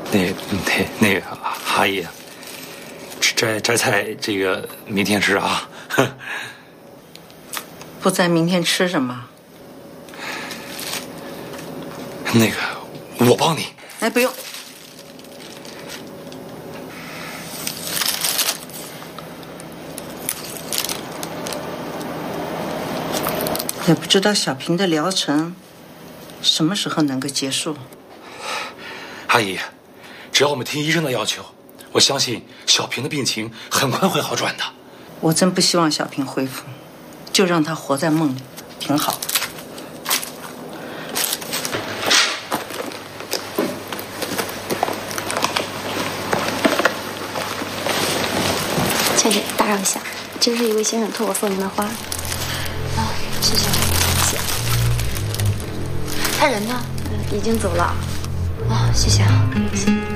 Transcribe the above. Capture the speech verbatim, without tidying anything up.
那那那个阿姨，摘摘菜这个明天吃啊。 不在明天吃什么？ 那个，我帮你。 哎，不用。也不知道小平的疗程什么时候能够结束。 阿姨，只要我们听医生的要求，我相信小平的病情很快会好转的。 我真不希望小平恢复，就让他活在梦里，挺好。 小姐，打扰一下，这是一位先生托我送您的花。啊，谢谢，谢谢。 他人呢？ 嗯，已经走了。啊，谢谢啊。